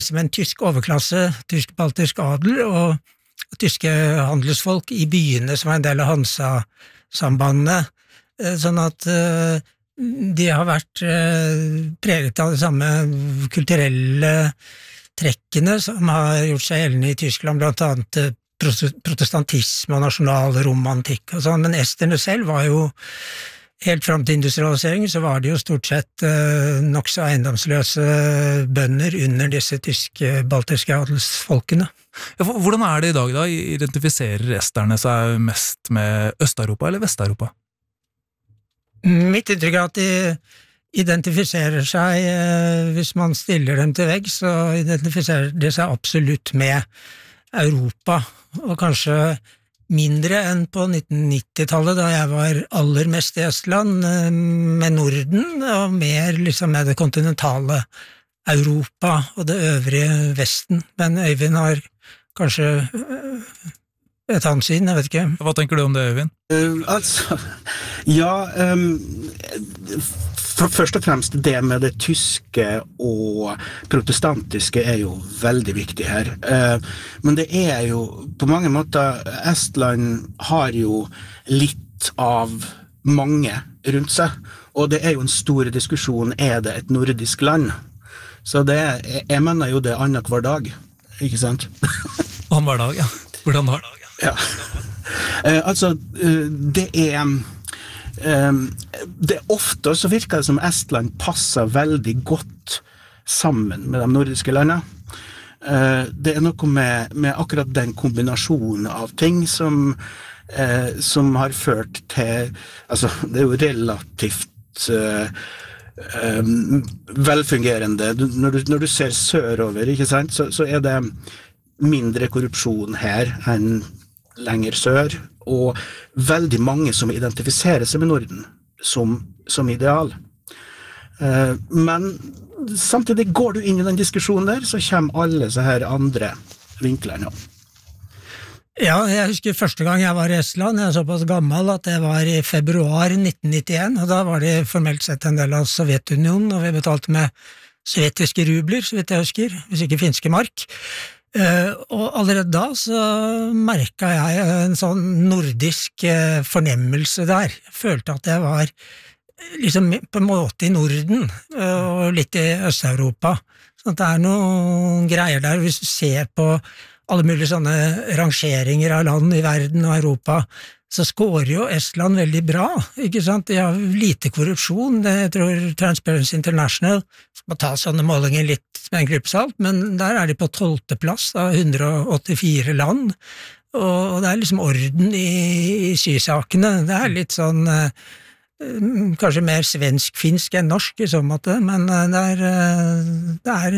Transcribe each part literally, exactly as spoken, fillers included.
som en tysk overklasse, tysk-baltisk adel, og, og tyske handelsfolk i byene som var en del av Hansa-sambandene, sånn at uh, de har vært uh, preget av de samme kulturelle trekkene som har gjort seg gjeldende i Tyskland, blant annet uh, protestantisme og nasjonalromantikk og sånn, men esterne selv var jo helt fram til industrialisering så var det jo stort sett uh, nokså eiendomsløse bønder under disse tyske, baltiske adelsfolkene. Ja, hvordan er det i dag da? Identifiserer esterne seg mest med Øst-Europa eller Vest-Europa? Mitt inntrykk er at de identifiserer seg, uh, hvis man stiller dem til vegg, så identifiserer de seg absolutt med Europa, og kanskje mindre enn på nitten nittitallet, da jeg var aller mest i Estland, med Norden, og mer liksom med det kontinentale Europa og det øvrige Vesten. Men Øyvind har kanskje et annet syn, jeg vet ikke. Hva tenker du om det, Øyvind? Uh, altså, ja, um, for, først og fremst det med det tyske og protestantiske er jo veldig viktig her. Uh, men det er jo, på mange måter, Estland har jo litt av mange rundt seg, og det er jo en stor diskusjon, er det et nordisk land? Så det, jeg, jeg mener jo det er annet hver dag, ikke sant? Annen hver dag, ja. Hvordan da? Ja, uh, altså uh, det er um, det er ofte så virker det som Estland passer veldig godt sammen med de nordiske landene. Uh, det er noe med, med akkurat den kombinasjonen av ting som, uh, som har ført til, altså det er jo relativt uh, um, velfungerende. Du, når, du, når du ser sørover, ikke sant, så, så er det mindre korrupsjon her enn lenger sør, og veldig mange som identifiserer seg med Norden som, som ideal. Uh, men samtidig går du inn i den diskusjonen der, så kommer alle så her andre vinklerne. Ja, jeg husker første gang jeg var i Estland, jeg er såpass gammel at det var i februar nitten nittien, og da var det formelt sett en del av Sovjetunionen, og vi betalte med sovjetiske rubler, så vidt jeg husker, hvis ikke finske mark. Uh, og allerede da så merket jeg en sånn nordisk uh, fornemmelse der. Jeg følte at jeg var liksom på en måte i Norden uh, og litt i Øst-Europa. Sånn at det er noen greier der. Hvis du ser på alle mulige sånne rangeringer av land i verden og Europa, så skårer jo Estland veldig bra, ikke sant? De har lite korrupsjon, det, jeg tror Transparency International skal ta sånne målinger litt med en krypsalt, men der er de på tolvte plass av hundre og åttifire land, og det er liksom orden i, i sysakene. Det er litt sånn kanskje mer svensk-finsk enn norsk i så måte, men det er, det er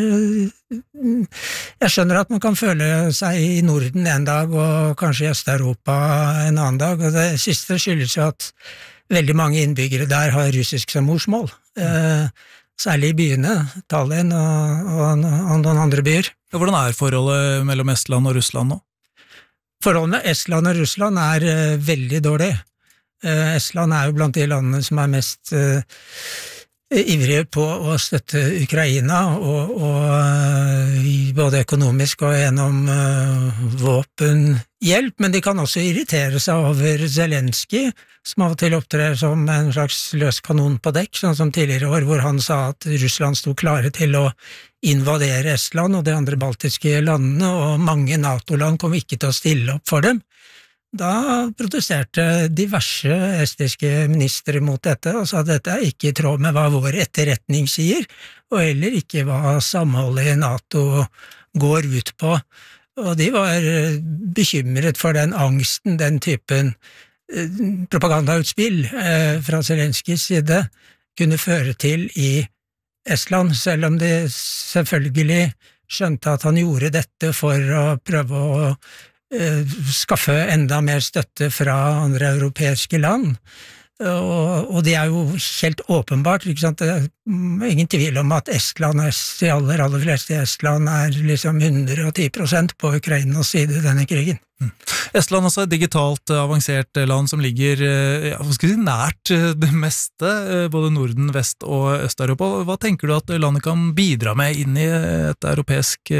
jeg skjønner at man kan føle seg i Norden en dag og kanskje i Øst-Europa en annen dag, og det siste skyldes jo at veldig mange innbyggere der har russisk som morsmål, eh, særlig i byene, Tallinn og, og, og noen andre byer. Ja, hvordan er forholdet mellom Estland og Russland nå? Forholdet med Estland og Russland er uh, veldig dårlig. Uh, Estland er jo blant de landene som er mest uh, ivrige på å støtte Ukraina, og, og uh, både økonomisk og gjennom uh, våpenhjelp, men de kan også irritere seg over Zelensky, som av og til opptrer som en slags løs kanon på dekk, sånn som tidligere år, hvor han sa at Russland sto klare til å invadere Estland og de andre baltiske landene, og mange NATO-land kom ikke til å stille opp for dem. Da protesterte diverse estiske ministre mot dette, og sa at dette er ikke i tråd med hva vår etterretning sier, og heller ikke hva samholdet i NATO går ut på. Og de var bekymret for den angsten, den typen propagandautspill eh, fra Zelenskys side kunne føre til i Estland, selv om de selvfølgelig skjønte at han gjorde dette for å prøve å eh, skaffe enda mer støtte fra andre europeiske land. Og, og det er jo helt åpenbart, ikke sant? Det er ingen tvil om at Estland, de aller, aller fleste i Estland er liksom hundre og ti prosent på Ukrainas side i denne krigen. Mm. Estland er også et digitalt avansert land som ligger ja, hva skal jeg si, nært det meste, både Norden, Vest og Øst-Europa. Hva tenker du at landet kan bidra med inn i et europeisk